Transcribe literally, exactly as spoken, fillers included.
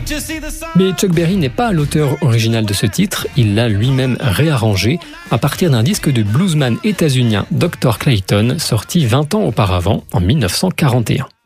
Mais Chuck Berry n'est pas l'auteur original de ce titre, il l'a lui-même réarrangé à partir d'un disque de bluesman états-unien docteur Clayton sorti vingt ans auparavant, en mille neuf cent quarante et un.